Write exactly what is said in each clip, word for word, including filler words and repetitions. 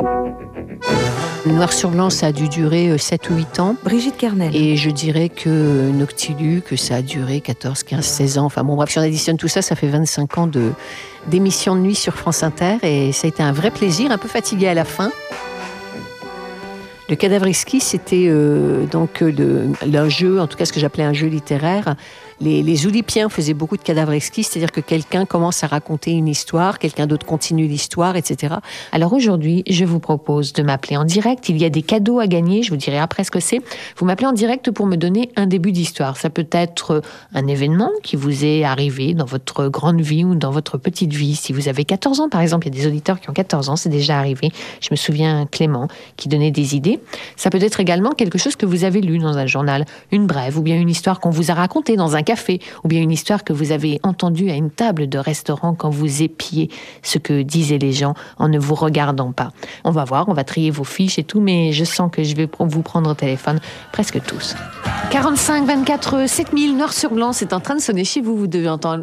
Noir sur blanc, ça a dû durer sept ou huit ans. Brigitte Kernel. Et je dirais que Noctiluc, que ça a duré quatorze, quinze, seize ans. Enfin bon, bref, si on additionne tout ça, ça fait vingt-cinq ans de, d'émissions de nuit sur France Inter. Et ça a été un vrai plaisir, un peu fatigué à la fin. Le cadavre exquis, c'était euh, donc le, le jeu, en tout cas ce que j'appelais un jeu littéraire. Les, les Oulipiens faisaient beaucoup de cadavres exquis, c'est-à-dire que quelqu'un commence à raconter une histoire, quelqu'un d'autre continue l'histoire, et cetera. Alors aujourd'hui, je vous propose de m'appeler en direct. Il y a des cadeaux à gagner, je vous dirai après ce que c'est. Vous m'appelez en direct pour me donner un début d'histoire. Ça peut être un événement qui vous est arrivé dans votre grande vie ou dans votre petite vie. Si vous avez quatorze ans, par exemple, il y a des auditeurs qui ont quatorze ans, c'est déjà arrivé. Je me souviens Clément qui donnait des idées. Ça peut être également quelque chose que vous avez lu dans un journal, une brève, ou bien une histoire qu'on vous a racontée dans un café, ou bien une histoire que vous avez entendue à une table de restaurant quand vous épiez ce que disaient les gens en ne vous regardant pas. On va voir, on va trier vos fiches et tout, mais je sens que je vais vous prendre au téléphone presque tous. quarante-cinq vingt-quatre sept mille, noir sur blanc, c'est en train de sonner chez vous, vous devez entendre...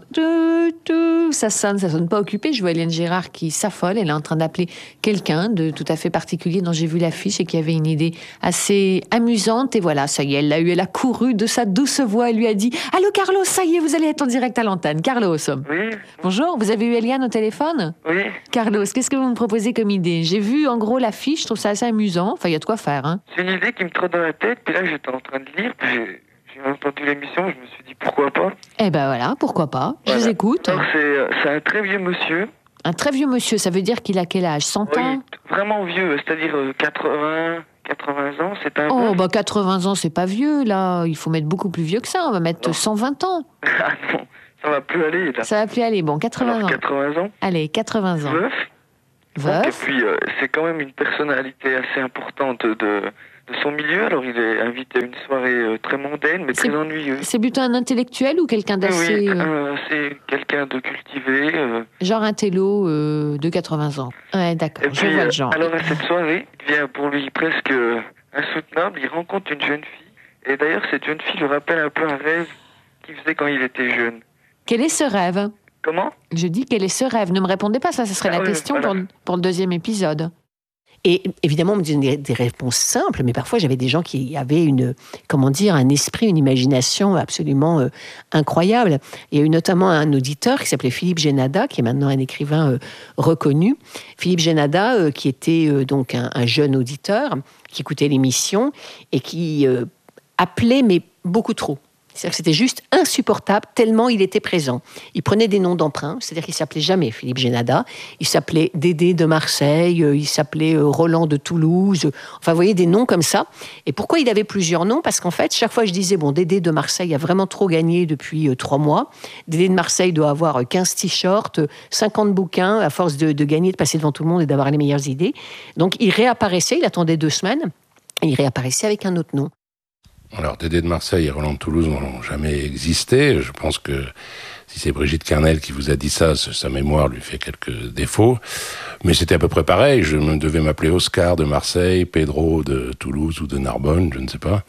Ça sonne, ça sonne pas occupé. Je vois Hélène Gérard qui s'affole, elle est en train d'appeler quelqu'un de tout à fait particulier dont j'ai vu l'affiche et qui avait une idée assez amusante. Et voilà, ça y est, elle l'a eu, elle a couru de sa douce voix, elle lui a dit « Allô Carlos, ça y est, vous allez être en direct à l'antenne. » Carlos. Oui. Bonjour, vous avez eu Eliane au téléphone ? Oui. Carlos, qu'est-ce que vous me proposez comme idée ? J'ai vu en gros l'affiche, je trouve ça assez amusant. Enfin, il y a de quoi faire, hein. C'est une idée qui me trotte dans la tête, puis là j'étais en train de lire, puis j'ai... J'ai entendu l'émission, je me suis dit pourquoi pas. Eh ben voilà, pourquoi pas. Voilà. Je vous écoute. Alors c'est, c'est un très vieux monsieur. Un très vieux monsieur, ça veut dire qu'il a quel âge ? cent Oui, ans ? vraiment vieux, c'est-à-dire quatre-vingts, quatre-vingts ans, c'est un... Oh, peu... bah quatre-vingts ans, c'est pas vieux, là. Il faut mettre beaucoup plus vieux que ça. On va mettre non. cent vingt ans. Ah non, ça va plus aller, là. Ça va plus aller. Bon, quatre-vingts Alors, ans. quatre-vingts ans. Allez, quatre-vingts ans. Veuf. Veuf. Et puis, euh, c'est quand même une personnalité assez importante de... de son milieu. Alors il est invité à une soirée euh, très mondaine mais c'est, très ennuyeuse. C'est plutôt un intellectuel ou quelqu'un d'assez... Oui, euh, c'est quelqu'un de cultivé. Euh... Genre un télo euh, de quatre-vingts ans. Ouais, d'accord, et je puis, vois le genre. Alors à cette soirée, il devient pour lui presque euh, insoutenable. Il rencontre une jeune fille. Et d'ailleurs, cette jeune fille lui rappelle un peu un rêve qu'il faisait quand il était jeune. Quel est ce rêve ? Comment ? Je dis quel est ce rêve ? Ne me répondez pas, ça, ce serait ah, la oui, question voilà. pour, pour le deuxième épisode. Et évidemment, on me disait des réponses simples, mais parfois j'avais des gens qui avaient une, comment dire, un esprit, une imagination absolument euh, incroyable. Il y a eu notamment un auditeur qui s'appelait Philippe Génada, qui est maintenant un écrivain euh, reconnu. Philippe Génada, euh, qui était euh, donc un, un jeune auditeur, qui écoutait l'émission et qui euh, appelait, mais beaucoup trop. C'est-à-dire que c'était juste insupportable tellement il était présent. Il prenait des noms d'emprunt, c'est-à-dire qu'il ne s'appelait jamais Philippe Génada. Il s'appelait Dédé de Marseille, il s'appelait Roland de Toulouse. Enfin, vous voyez, des noms comme ça. Et pourquoi il avait plusieurs noms ? Parce qu'en fait, chaque fois, je disais, bon, Dédé de Marseille a vraiment trop gagné depuis euh, trois mois. Dédé de Marseille doit avoir quinze t-shirts, cinquante bouquins, à force de, de gagner, de passer devant tout le monde et d'avoir les meilleures idées. Donc, il réapparaissait, il attendait deux semaines, et il réapparaissait avec un autre nom. Alors, Dédé de Marseille et Roland de Toulouse n'ont jamais existé. Je pense que si c'est Brigitte Kernel qui vous a dit ça, sa mémoire lui fait quelques défauts. Mais c'était à peu près pareil. Je me devais m'appeler Oscar de Marseille, Pedro de Toulouse ou de Narbonne, je ne sais pas.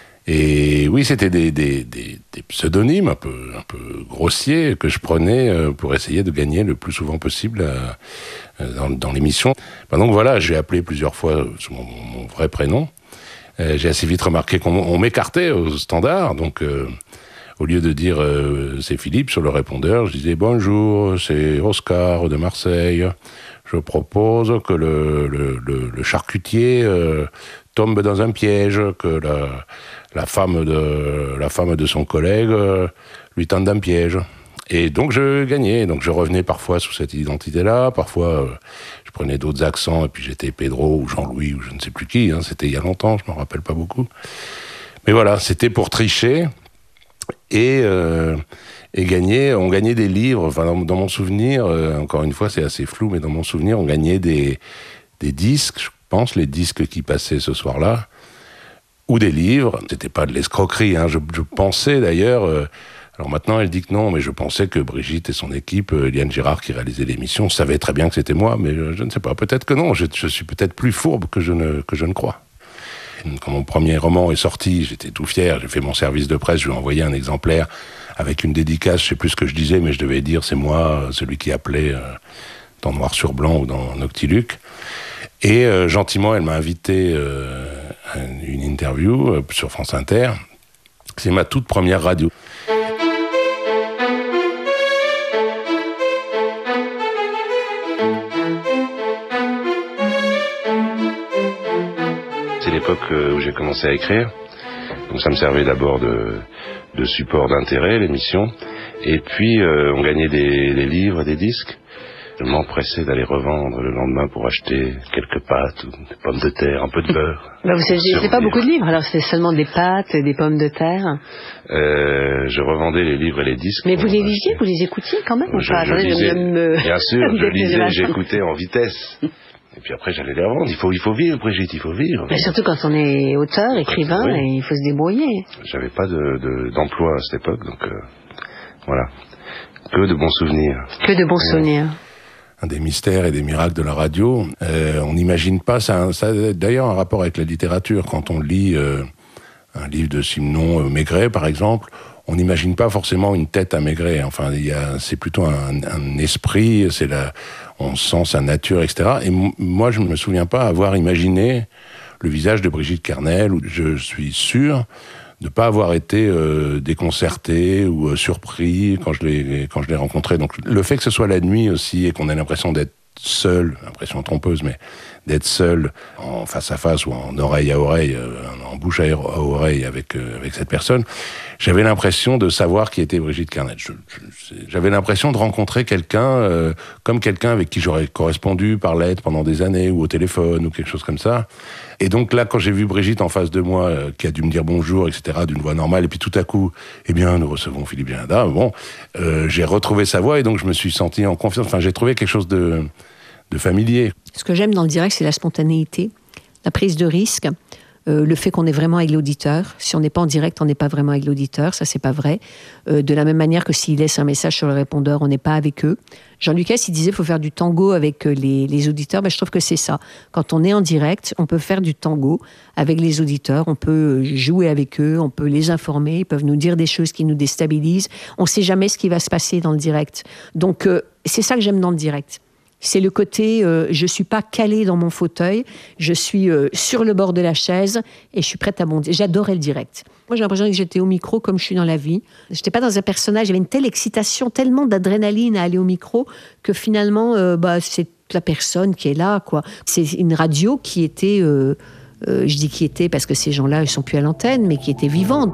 Et oui, c'était des, des, des, des pseudonymes un peu, un peu grossiers que je prenais pour essayer de gagner le plus souvent possible à, dans, dans l'émission. Ben donc voilà, j'ai appelé plusieurs fois sous mon, mon vrai prénom. Euh, j'ai assez vite remarqué qu'on on m'écartait au standard, donc euh, au lieu de dire euh, c'est Philippe sur le répondeur, je disais bonjour, c'est Oscar de Marseille. Je propose que le, le, le, le charcutier euh, tombe dans un piège, que la, la femme de la femme de son collègue euh, lui tende un piège. Et donc je gagnais, donc je revenais parfois sous cette identité-là, parfois euh, je prenais d'autres accents, et puis j'étais Pedro ou Jean-Louis ou je ne sais plus qui, hein, c'était il y a longtemps, je ne m'en rappelle pas beaucoup. Mais voilà, c'était pour tricher et, euh, et gagner, on gagnait des livres, enfin dans, dans mon souvenir, euh, encore une fois c'est assez flou, mais dans mon souvenir on gagnait des, des disques, je pense, les disques qui passaient ce soir-là, ou des livres, c'était pas de l'escroquerie, hein, je, je pensais d'ailleurs... Euh, Alors maintenant, elle dit que non, mais je pensais que Brigitte et son équipe, Eliane Gérard qui réalisait l'émission, savaient très bien que c'était moi, mais je, je ne sais pas, peut-être que non, je, je suis peut-être plus fourbe que je ne, que je ne crois. Quand mon premier roman est sorti, j'étais tout fier, j'ai fait mon service de presse, je lui ai envoyé un exemplaire avec une dédicace, je ne sais plus ce que je disais, mais je devais dire c'est moi, celui qui appelait euh, dans Noir sur Blanc ou dans Noctiluc. Et euh, gentiment, elle m'a invité euh, à une interview euh, sur France Inter. C'est ma toute première radio. C'est l'époque où j'ai commencé à écrire. Donc ça me servait d'abord de, de support d'intérêt, l'émission. Et puis euh, on gagnait des, des livres, des disques. Je m'empressais d'aller revendre le lendemain pour acheter quelques pâtes, ou des pommes de terre, un peu de beurre. Bah vous n'avez pas beaucoup de livres, alors c'était seulement des pâtes et des pommes de terre. Euh, je revendais les livres et les disques. Mais vous les lisiez, vous les écoutiez quand même ou je, pas je lisais, me... Bien sûr, je lisais, j'écoutais en vitesse. Et puis après, j'allais les revendre. Il faut, il faut vivre, Brigitte, il faut vivre. Mais surtout quand on est auteur, écrivain, oui. Et il faut se débrouiller. J'avais pas de, de, d'emploi à cette époque, donc euh, voilà. Que de bons souvenirs. Que de bons ouais. souvenirs. Un des mystères et des miracles de la radio. Euh, on n'imagine pas, ça, ça a d'ailleurs un rapport avec la littérature. Quand on lit euh, un livre de Simon euh, Maigret, par exemple, on n'imagine pas forcément une tête à Maigret. Enfin, il y a, c'est plutôt un, un esprit, c'est la, on sent sa nature, et cetera. Et m- moi, je ne me souviens pas avoir imaginé le visage de Brigitte Kernel, où je suis sûr de ne pas avoir été euh, déconcerté ou euh, surpris quand je l'ai quand je l'ai rencontré. Donc le fait que ce soit la nuit aussi et qu'on ait l'impression d'être seul, impression trompeuse, mais d'être seul en face à face ou en oreille à oreille, euh, en bouche à oreille avec euh, avec cette personne, j'avais l'impression de savoir qui était Brigitte Kernel. Je, je, j'avais l'impression de rencontrer quelqu'un euh, comme quelqu'un avec qui j'aurais correspondu par lettre pendant des années ou au téléphone ou quelque chose comme ça. Et donc là, quand j'ai vu Brigitte en face de moi, euh, qui a dû me dire bonjour, et cetera, d'une voix normale, et puis tout à coup, eh bien, nous recevons Philippe Gélinas, bon, euh, j'ai retrouvé sa voix et donc je me suis senti en confiance. Enfin, j'ai trouvé quelque chose de, de familier. Ce que j'aime dans le direct, c'est la spontanéité, la prise de risque, euh, le fait qu'on est vraiment avec l'auditeur. Si on n'est pas en direct, on n'est pas vraiment avec l'auditeur, ça c'est pas vrai. Euh, de la même manière que s'il laisse un message sur le répondeur, on n'est pas avec eux. Jean Lucas, il disait qu'il faut faire du tango avec les, les auditeurs. Ben, je trouve que c'est ça. Quand on est en direct, on peut faire du tango avec les auditeurs. On peut jouer avec eux, on peut les informer. Ils peuvent nous dire des choses qui nous déstabilisent. On ne sait jamais ce qui va se passer dans le direct. Donc, euh, c'est ça que j'aime dans le direct. C'est le côté, euh, je ne suis pas calée dans mon fauteuil, je suis euh, sur le bord de la chaise et je suis prête à bondir. J'adorais le direct. Moi, j'ai l'impression que j'étais au micro comme je suis dans la vie. Je n'étais pas dans un personnage, j'avais une telle excitation, tellement d'adrénaline à aller au micro que finalement, euh, bah, c'est la personne qui est là, quoi. C'est une radio qui était, euh, euh, je dis qui était parce que ces gens-là, ils ne sont plus à l'antenne, mais qui était vivante.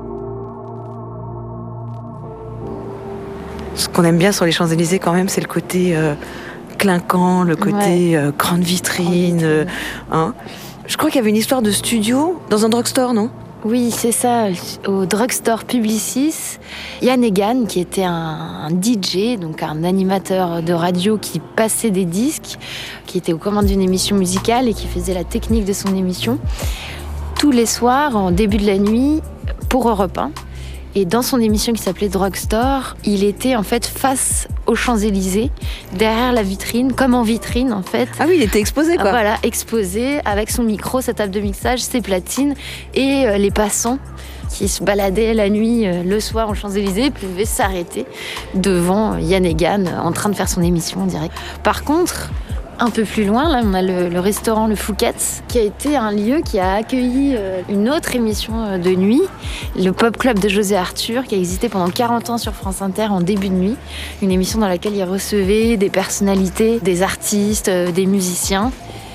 Ce qu'on aime bien sur les Champs-Élysées quand même, c'est le côté... Euh... clinquant, le côté ouais. euh, grande vitrine. Euh, hein. Je crois qu'il y avait une histoire de studio dans un drugstore, non ? Oui, c'est ça. Au drugstore Publicis, Yann Egan, qui était un, un D J, donc un animateur de radio qui passait des disques, qui était aux commandes d'une émission musicale et qui faisait la technique de son émission, tous les soirs, en début de la nuit, pour Europe un. Et dans son émission qui s'appelait Drugstore, il était en fait face aux Champs-Élysées, derrière la vitrine, comme en vitrine en fait. Ah oui, il était exposé quoi. Voilà, exposé avec son micro, sa table de mixage, ses platines et euh, les passants qui se baladaient la nuit, euh, le soir aux Champs-Élysées, pouvaient s'arrêter devant Yann Egan en train de faire son émission en direct. Par contre, un peu plus loin, là, on a le, le restaurant Le Fouquet's, qui a été un lieu qui a accueilli euh, une autre émission de nuit, le Pop Club de José Arthur, qui a existé pendant quarante ans sur France Inter en début de nuit. Une émission dans laquelle il recevait des personnalités, des artistes, euh, des musiciens.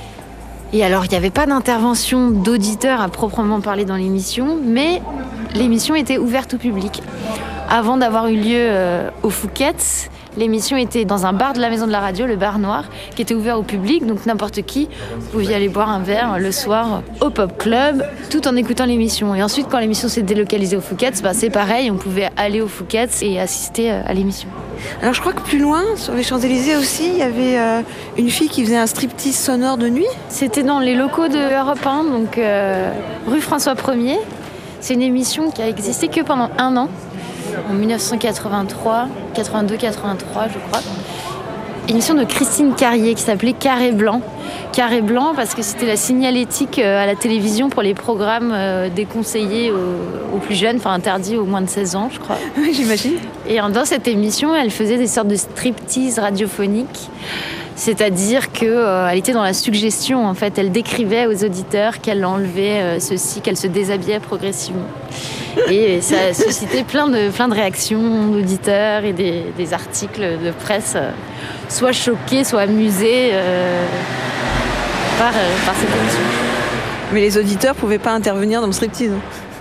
Et alors, il n'y avait pas d'intervention d'auditeurs à proprement parler dans l'émission, mais l'émission était ouverte au public. Avant d'avoir eu lieu euh, au Fouquet's, l'émission était dans un bar de la Maison de la Radio, le Bar Noir, qui était ouvert au public, donc n'importe qui pouvait aller boire un verre le soir au Pop Club, tout en écoutant l'émission. Et ensuite, quand l'émission s'est délocalisée au Fouquet's, bah, c'est pareil, on pouvait aller au Fouquet's et assister à l'émission. Alors je crois que plus loin, sur les Champs-Élysées aussi, il y avait euh, une fille qui faisait un striptease sonore de nuit. C'était dans les locaux de Europe un, donc euh, rue François premier. C'est une émission qui a existé que pendant un an. En dix-neuf cent quatre-vingt-trois, quatre-vingt-deux quatre-vingt-trois, je crois. Une émission de Christine Carrier qui s'appelait Carré Blanc. Carré Blanc parce que c'était la signalétique à la télévision pour les programmes déconseillés aux, aux plus jeunes, enfin interdits aux moins de seize ans, je crois. Oui, j'imagine. Et dans cette émission, elle faisait des sortes de striptease radiophoniques C'est-à-dire qu'elle euh, était dans la suggestion, en fait. Elle décrivait aux auditeurs qu'elle enlevait euh, ceci, qu'elle se déshabillait progressivement. Et ça a suscité plein de, plein de réactions d'auditeurs et des, des articles de presse, euh, soit choqués, soit amusés euh, par, euh, par cette émission. Mais les auditeurs pouvaient pas intervenir dans le striptease.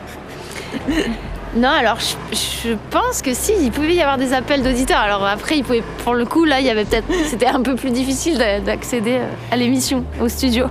Non, alors je, je pense que si, il pouvait y avoir des appels d'auditeurs. Alors après, il pouvait, pour le coup, là, il y avait peut-être, c'était un peu plus difficile d'accéder à l'émission, au studio.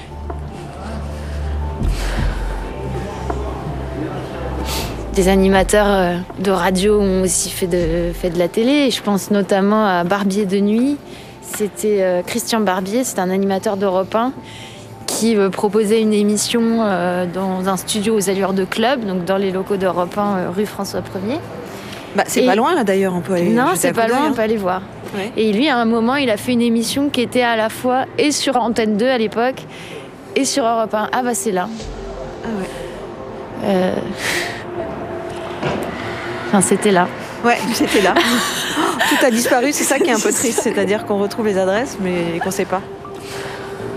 Des animateurs de radio ont aussi fait de, fait de la télé. Je pense notamment à Barbier de nuit. C'était Christian Barbier, c'est un animateur d'Europe un qui proposait une émission dans un studio aux allures de club, donc dans les locaux d'Europe un, rue François premier. Bah, c'est Et... pas loin là d'ailleurs, on peut aller. Non, c'est pas loin, hein. On peut aller voir. Ouais. Et lui, à un moment, il a fait une émission qui était à la fois et sur Antenne deux à l'époque et sur Europe un. Ah bah c'est là. Ah ouais. Euh... Enfin, c'était là. Ouais, c'était là. Tout a disparu, c'est ça qui est un peu triste, c'est-à-dire qu'on retrouve les adresses, mais qu'on sait pas.